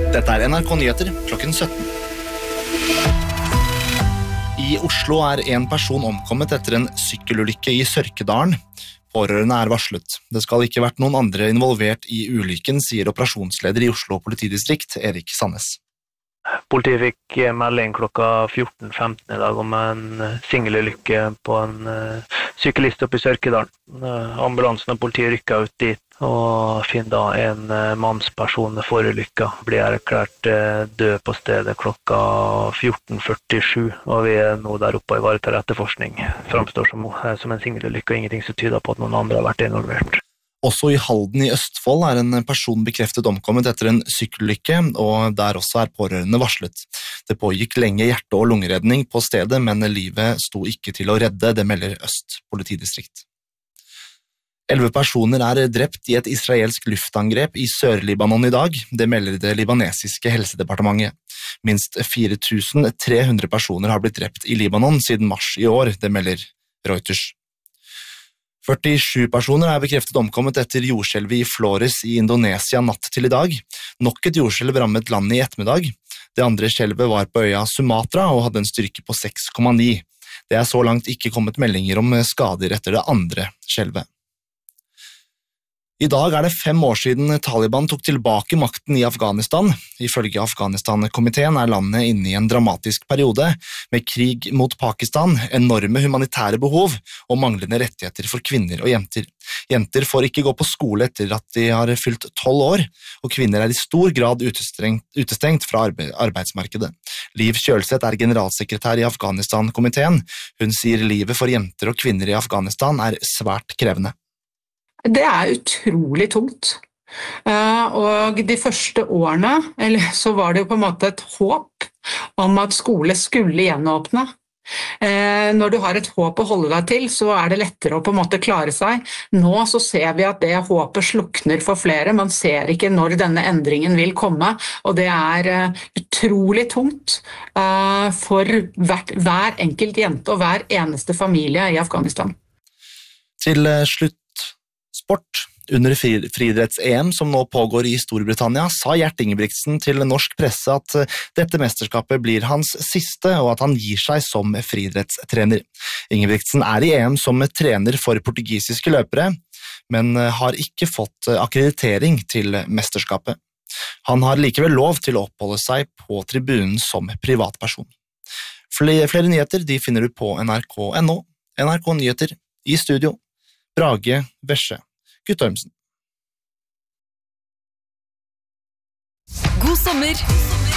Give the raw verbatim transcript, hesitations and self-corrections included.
Dette er N R K Nyheter klokken sytten. I Oslo er en person omkommet etter en sykkelulykke i Sørkedalen. Pårørende er varslet. Det skal ikke vært noen andre involvert i ulykken, sier operasjonsleder i Oslo politidistrikt, Erik Sandnes. Politiet fikk melding klokka fjorten femten i dag om en singelulykke på en syklist oppe i Sørkedalen. Ambulansen og politiet rykket ut dit og finner da en mannsperson med forulykka. Blir erklært død på stedet klokka fjorten førtisju, og vi er nå der oppe og ivaretar etterforskning. Framstår som, som en singelulykke og ingenting som tyder på at noen andre har vært involvert. Også i Halden i Østfold er en person bekreftet omkommet etter en sykkelulykke, og der også er pårørende varslet. Det pågikk lenge hjerte- og lungeredning på stedet, men livet sto ikke til å redde, det melder Øst politidistrikt. Elleve personer er drept i et israelsk luftangrep i Sør-Libanon i dag, det melder det libanesiske helsedepartementet. Minst fire tusen tre hundre personer har blitt drept i Libanon siden mars i år, det melder Reuters. førtisju personer er bekreftet omkommet etter jordskjelvet i Flores i Indonesia natt til i dag. Nok et jordskjelv rammet landet i ettermiddag. Det andre skjelvet var på øya Sumatra og hadde en styrke på seks komma ni. Det er så langt ikke kommet meldinger om skader etter det andre skjelvet. I dag er det fem år siden Taliban tok tilbake makten i Afghanistan. Ifølge Afghanistan-komiteen er landet inne i en dramatisk periode, med krig mot Pakistan, enorme humanitære behov og manglende rettigheter for kvinner og jenter. Jenter får ikke gå på skole etter at de har fylt tolv år, og kvinner er i stor grad utestengt, utestengt fra arbeidsmarkedet. Liv Kjølseth er generalsekretær i Afghanistan-komiteen. Hun sier livet for jenter og kvinner i Afghanistan er svært krevende. Det er utrolig tungt, og de første årene eller så var det jo på en måte et håp om at skole skulle gjenåpne. Når du har et håp å holde deg til, så er det lettere å på en måte klare seg. Nå så ser vi at det håpet slukner for flere, man ser ikke når denne endringen vil komme, og det er utrolig tungt for hvert, hver enkelt jente og hver eneste familie i Afghanistan. Til slutt sport. Under friidretts-E M som nå pågår i Storbritannia, sa Gjert Ingebrigtsen til norsk presse at dette mesterskapet blir hans siste, og at han gir seg som friidrettstrener. Ingebrigtsen er i E M som trener for portugisiske løpere, men har ikke fått akkreditering til mesterskapet. Han har likevel lov til å oppholde seg på tribunen som privatperson. Flere, flere nyheter de finner du på N R K punktum N O. N R K Nyheter i studio. Brage Vesje Guttormsen. God sommer!